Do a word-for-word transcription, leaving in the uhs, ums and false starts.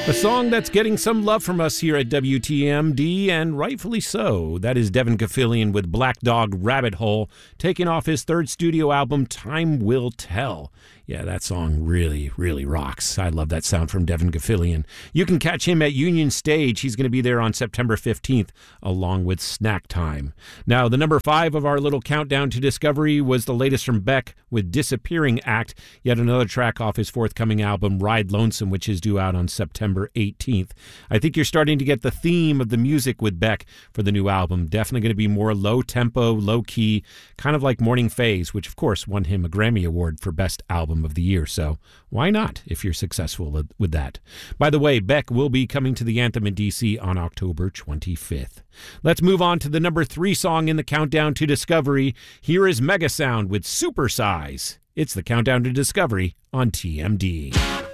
A song that's getting some love from us here at W T M D, and rightfully so. That is Devin Gilfillian with Black Dog Rabbit Hole, taking off his third studio album, Time Will Tell. Yeah, that song really, really rocks. I love that sound from Devin Gilfillian. You can catch him at Union Stage. He's going to be there on September fifteenth, along with Snack Time. Now, the number five of our little countdown to discovery was the latest from Beck with Disappearing Act, yet another track off his forthcoming album, Ride Lonesome, which is due out on September eighteenth. I think you're starting to get the theme of the music with Beck for the new album. Definitely going to be more low-tempo, low-key, kind of like Morning Phase, which, of course, won him a Grammy Award for Best Album of the Year, so why not if you're successful with that? By the way, Beck will be coming to the Anthem in D C on October twenty-fifth. Let's move on to the number three song in the countdown to discovery. Here is Megasound with Supersize. It's the countdown to discovery on T M D.